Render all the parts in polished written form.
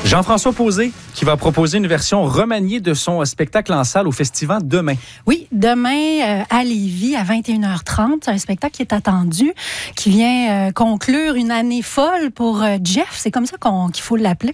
Jean-François Posé qui va proposer une version remaniée de son spectacle en salle au Festival demain. Oui, demain à Lévis à 21h30. Un spectacle qui est attendu, qui vient conclure une année folle pour Jeff. C'est comme ça qu'il faut l'appeler.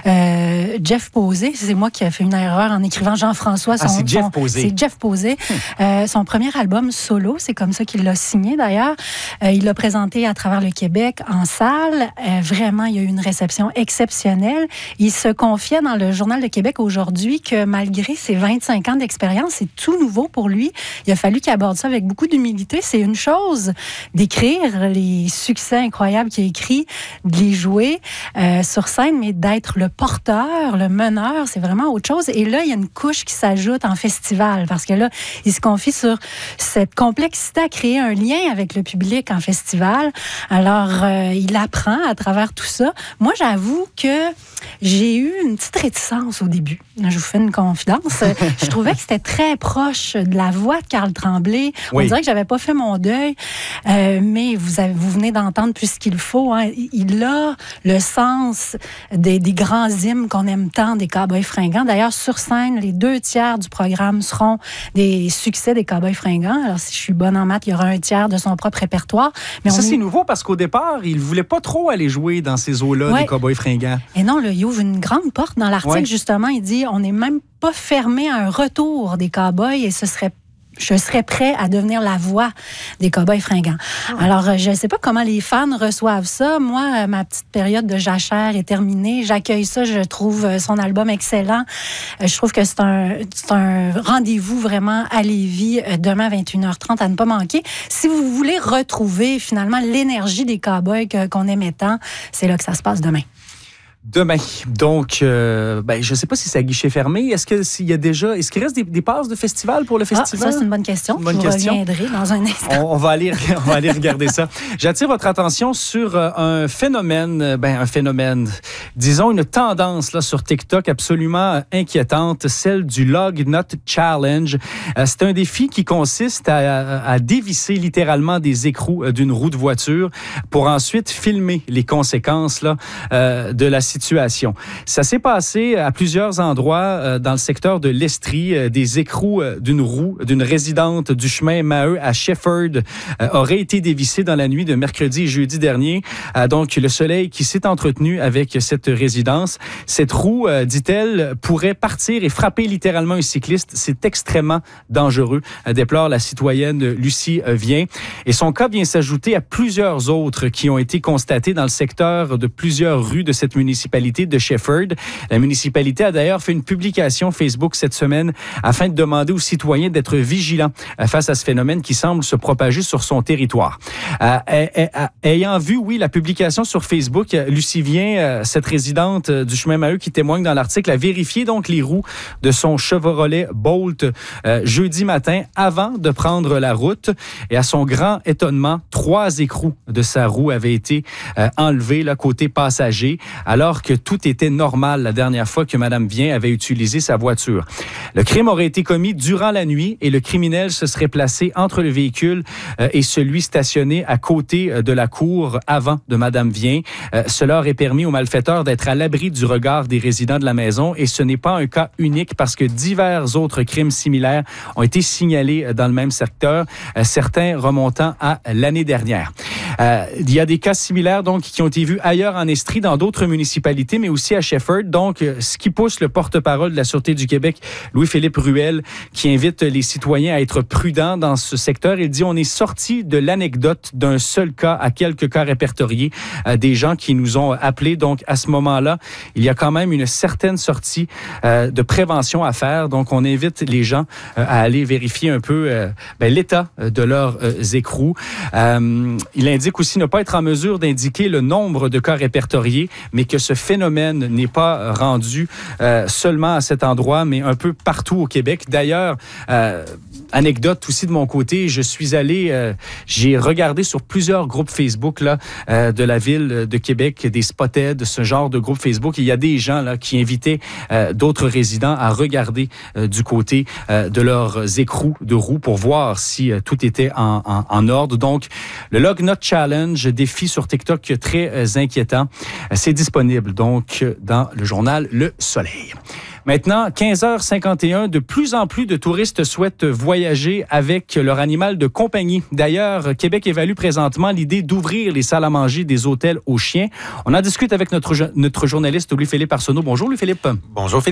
Jeff Posé. C'est moi qui ai fait une erreur en écrivant Jean-François. C'est Jeff Posé. C'est Jeff Posé. Son premier album solo, c'est comme ça qu'il l'a signé d'ailleurs. Il l'a présenté à travers le Québec en salle. Vraiment, il y a eu une réception exceptionnelle. Il se confiait dans le Journal de Québec aujourd'hui que malgré ses 25 ans d'expérience, c'est tout nouveau pour lui. Il a fallu qu'il aborde ça avec beaucoup d'humilité. C'est une chose d'écrire les succès incroyables qu'il a écrits, de les jouer sur scène, mais d'être le porteur, le meneur, c'est vraiment autre chose. Et là, il y a une couche qui s'ajoute en festival parce que là, il se confie sur cette complexité à créer un lien avec le public en festival. Alors, il apprend à travers tout ça. Moi, j'avoue que j'ai eu une petite réticence au début. Je vous fais une confidence. Je trouvais que c'était très proche de la voix de Carl Tremblay. Oui. On dirait que j'avais pas fait mon deuil, mais vous venez d'entendre plus qu'il faut. Hein. Il a le sens des grands hymnes qu'on aime tant des Cowboys fringants. D'ailleurs, sur scène, les 2/3 du programme seront des succès des Cowboys fringants. Alors, si je suis bonne en maths, il y aura 1/3 de son propre répertoire. Mais ça, c'est nouveau parce qu'au départ, il ne voulait pas trop aller jouer dans ces eaux-là des Cowboys fringants. Et non, là, il ouvre une grande porte dans l'article, justement. Il dit, on n'est même pas fermé à un retour des Cowboys et je serais prêt à devenir la voix des Cowboys fringants. Alors, je ne sais pas comment les fans reçoivent ça. Moi, ma petite période de jachère est terminée. J'accueille ça. Je trouve son album excellent. Je trouve que c'est un rendez-vous vraiment à Lévis demain à 21h30 à ne pas manquer. Si vous voulez retrouver finalement l'énergie des Cowboys qu'on aimait tant, c'est là que ça se passe demain. Demain. Donc, je ne sais pas si c'est à guichet fermé. Est-ce qu'il reste des passes de festival pour le festival? Ça, c'est une bonne question. Je reviendrai dans un instant. On va aller regarder ça. J'attire votre attention sur un phénomène, disons une tendance là, sur TikTok absolument inquiétante, celle du Lug Nut Challenge. C'est un défi qui consiste à dévisser littéralement des écrous d'une roue de voiture pour ensuite filmer les conséquences là, de la situation. Ça s'est passé à plusieurs endroits dans le secteur de l'Estrie. Des écrous d'une roue d'une résidente du chemin Maheu à Shefford auraient été dévissés dans la nuit de mercredi et jeudi dernier. Donc, le soleil qui s'est entretenu avec cette résidence. Cette roue, dit-elle, pourrait partir et frapper littéralement un cycliste. C'est extrêmement dangereux, déplore la citoyenne Lucie Vien. Et son cas vient s'ajouter à plusieurs autres qui ont été constatés dans le secteur de plusieurs rues de cette municipalité de Shefford. La municipalité a d'ailleurs fait une publication Facebook cette semaine afin de demander aux citoyens d'être vigilants face à ce phénomène qui semble se propager sur son territoire. Ayant vu, la publication sur Facebook, Lucie Vien, cette résidente du chemin Maheu qui témoigne dans l'article, a vérifié donc les roues de son Chevrolet Bolt jeudi matin avant de prendre la route. Et à son grand étonnement, 3 écrous de sa roue avaient été enlevés là, côté passager, alors que tout était normal la dernière fois que Mme Vien avait utilisé sa voiture. Le crime aurait été commis durant la nuit et le criminel se serait placé entre le véhicule et celui stationné à côté de la cour avant de Mme Vien. Cela aurait permis aux malfaiteurs d'être à l'abri du regard des résidents de la maison et ce n'est pas un cas unique parce que divers autres crimes similaires ont été signalés dans le même secteur, certains remontant à l'année dernière. Il y a des cas similaires donc qui ont été vus ailleurs en Estrie, dans d'autres municipalités, mais aussi à Shefford. Donc, ce qui pousse le porte-parole de la Sûreté du Québec, Louis-Philippe Ruel, qui invite les citoyens à être prudents dans ce secteur. Il dit, on est sorti de l'anecdote d'un seul cas à quelques cas répertoriés, des gens qui nous ont appelés. Donc, à ce moment-là, il y a quand même une certaine sortie de prévention à faire. Donc, on invite les gens à aller vérifier un peu l'état de leurs écrous. Il indique aussi ne pas être en mesure d'indiquer le nombre de cas répertoriés, mais que ce phénomène n'est pas rendu seulement à cet endroit, mais un peu partout au Québec. D'ailleurs, Anecdote aussi de mon côté, je suis allé, j'ai regardé sur plusieurs groupes Facebook là, de la ville de Québec, des Spotted, ce genre de groupe Facebook. Il y a des gens là, qui invitaient d'autres résidents à regarder du côté de leurs écrous de roues pour voir si tout était en ordre. Donc, le Log Not Challenge, défi sur TikTok très inquiétant, c'est disponible donc dans le journal Le Soleil. Maintenant, 15h51, de plus en plus de touristes souhaitent voyager avec leur animal de compagnie. D'ailleurs, Québec évalue présentement l'idée d'ouvrir les salles à manger des hôtels aux chiens. On en discute avec notre journaliste Louis-Philippe Arsenault. Bonjour Louis-Philippe. Bonjour Philippe.